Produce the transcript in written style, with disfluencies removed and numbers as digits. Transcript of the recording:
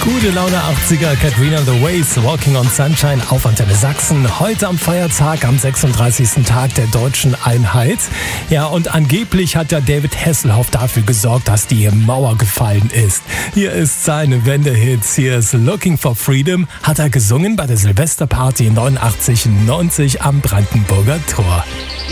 Gute Laune 80er, Katrina The Waves, Walking on Sunshine auf Antenne Sachsen. Heute am Feiertag, am 36. Tag der deutschen Einheit. Ja, und angeblich hat ja David Hasselhoff dafür gesorgt, dass die Mauer gefallen ist. Hier ist seine Wendehits. Hier ist Looking for Freedom. Hat er gesungen bei der Silvesterparty 89/90 am Brandenburger Tor.